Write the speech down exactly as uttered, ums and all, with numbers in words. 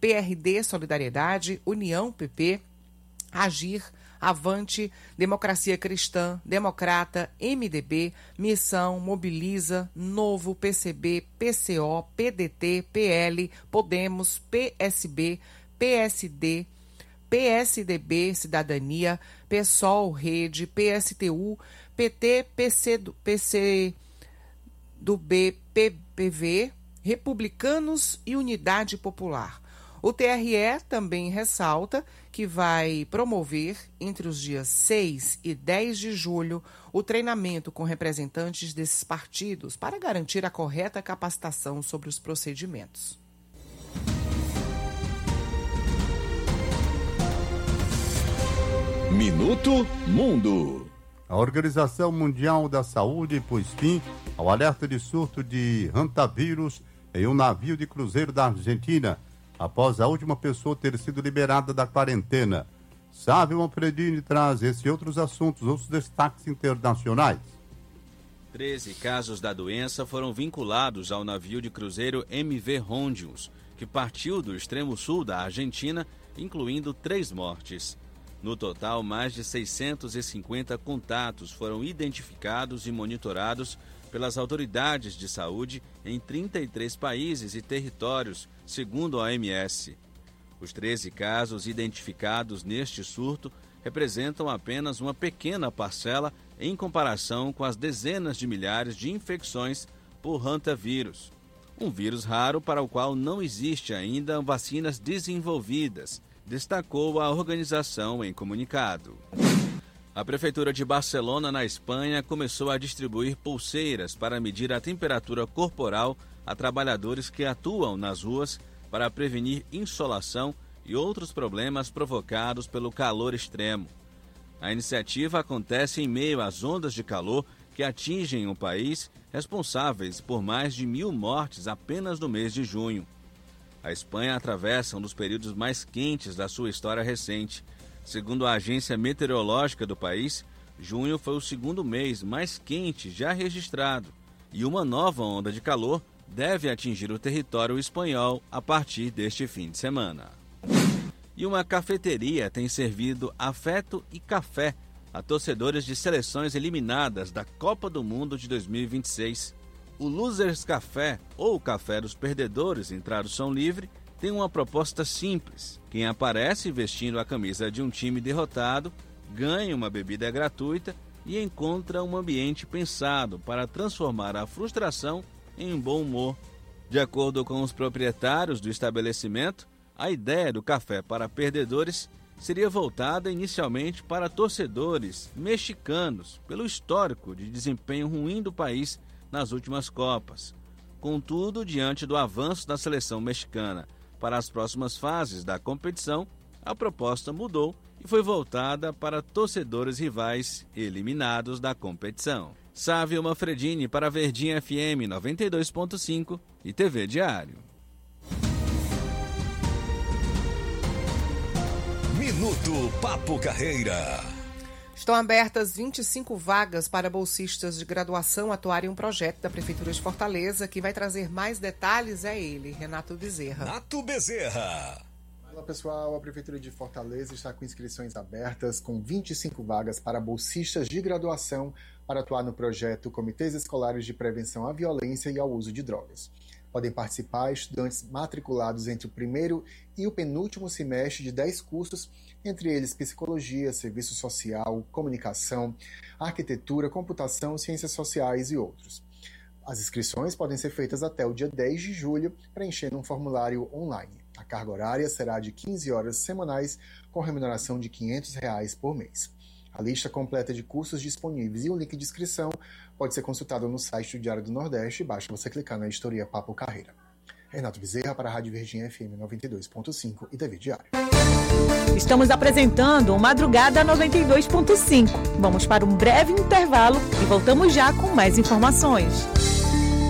P R D, Solidariedade, União, P P, Agir, Avante, Democracia Cristã, Democrata, M D B, Missão, Mobiliza, Novo, P C B, P C O, P D T, P L, Podemos, P S B, P S D, P S D B, Cidadania, PSOL, Rede, P S T U, P T, P C do, P C do B, P P V, Republicanos e Unidade Popular. O T R E também ressalta que vai promover, entre os dias seis e dez de julho, o treinamento com representantes desses partidos para garantir a correta capacitação sobre os procedimentos. Minuto Mundo. A Organização Mundial da Saúde pôs fim ao alerta de surto de hantavírus em um navio de cruzeiro da Argentina, após a última pessoa ter sido liberada da quarentena. Sávio Manfredini traz esse e outros assuntos, outros destaques internacionais. treze casos da doença foram vinculados ao navio de cruzeiro M V Hondius, que partiu do extremo sul da Argentina, incluindo três mortes. No total, mais de seiscentos e cinquenta contatos foram identificados e monitorados pelas autoridades de saúde em trinta e três países e territórios, segundo a O M S. Os treze casos identificados neste surto representam apenas uma pequena parcela em comparação com as dezenas de milhares de infecções por hantavírus, um vírus raro para o qual não existe ainda vacinas desenvolvidas, destacou a organização em comunicado. A Prefeitura de Barcelona, na Espanha, começou a distribuir pulseiras para medir a temperatura corporal a trabalhadores que atuam nas ruas para prevenir insolação e outros problemas provocados pelo calor extremo. A iniciativa acontece em meio às ondas de calor que atingem o país, responsáveis por mais de mil mortes apenas no mês de junho. A Espanha atravessa um dos períodos mais quentes da sua história recente. Segundo a agência meteorológica do país, junho foi o segundo mês mais quente já registrado e uma nova onda de calor deve atingir o território espanhol a partir deste fim de semana. E uma cafeteria tem servido afeto e café a torcedores de seleções eliminadas da Copa do Mundo de dois mil e vinte e seis. O Losers Café, ou Café dos Perdedores em tradução livre, tem uma proposta simples. Quem aparece vestindo a camisa de um time derrotado ganha uma bebida gratuita e encontra um ambiente pensado para transformar a frustração em um bom humor. De acordo com os proprietários do estabelecimento, a ideia do café para perdedores seria voltada inicialmente para torcedores mexicanos pelo histórico de desempenho ruim do país nas últimas Copas. Contudo, diante do avanço da seleção mexicana para as próximas fases da competição, a proposta mudou e foi voltada para torcedores rivais eliminados da competição. Sávio Manfredini para Verdinha F M noventa e dois ponto cinco e T V Diário. Minuto Papo Carreira. Estão abertas vinte e cinco vagas para bolsistas de graduação atuarem em um projeto da Prefeitura de Fortaleza. Que vai trazer mais detalhes é ele, Renato Bezerra. Renato Bezerra. Olá pessoal, a Prefeitura de Fortaleza está com inscrições abertas com vinte e cinco vagas para bolsistas de graduação para atuar no projeto Comitês Escolares de Prevenção à Violência e ao Uso de Drogas. Podem participar estudantes matriculados entre o primeiro e o penúltimo semestre de dez cursos, entre eles Psicologia, Serviço Social, Comunicação, Arquitetura, Computação, Ciências Sociais e outros. As inscrições podem ser feitas até o dia dez de julho, preenchendo um formulário online. A carga horária será de quinze horas semanais, com remuneração de quinhentos reais por mês. A lista completa de cursos disponíveis e o link de inscrição pode ser consultado no site do Diário do Nordeste, basta você clicar na editoria Papo Carreira. Renato Bezerra para a Rádio Verdinha F M noventa e dois ponto cinco e T V Diário. Estamos apresentando o Madrugada noventa e dois ponto cinco. Vamos para um breve intervalo e voltamos já com mais informações.